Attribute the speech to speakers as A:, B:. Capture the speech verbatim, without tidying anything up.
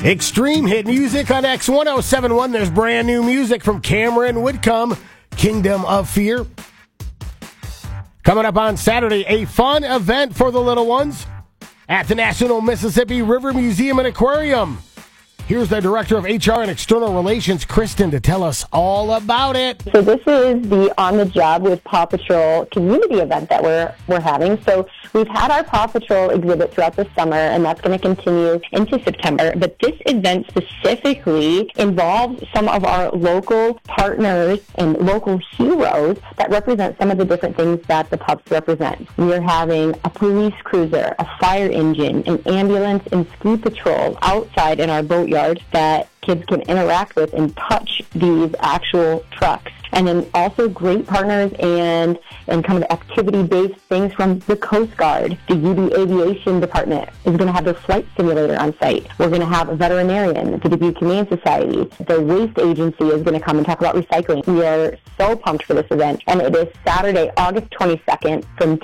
A: Extreme hit music on X ten seventy-one. There's brand new music from Cameron Whitcomb, Kingdom of Fear. Coming up on Saturday, a fun event for the little ones at the National Mississippi River Museum and Aquarium. Here's the Director of H R and External Relations, Kristen, to tell us all about it.
B: So this is the On the Job with Paw Patrol community event that we're we're having. So we've had our Paw Patrol exhibit throughout the summer, and that's going to continue into September. But this event specifically involves some of our local partners and local heroes that represent some of the different things that the pups represent. We are having a police cruiser, a fire engine, an ambulance, and ski patrol outside in our boatyard that kids can interact with and touch these actual trucks. And then also great partners and, and kind of activity-based things from the Coast Guard. The U B Aviation Department is going to have their flight simulator on site. We're going to have a veterinarian, the Dubuque Humane Society. The Waste Agency is going to come and talk about recycling. We are so pumped for this event. And it is Saturday, August twenty-second from